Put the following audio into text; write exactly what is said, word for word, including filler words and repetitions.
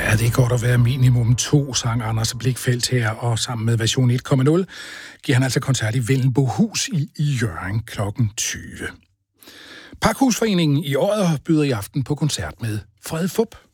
Ja, det er godt at være minimum to, sang Anders Blichfeldt her, og sammen med version et komma nul giver han altså koncert i Vellenbohus i, i Hjørring klokken tyve. Pakhusforeningen i Odder byder i aften på koncert med Frede Fup.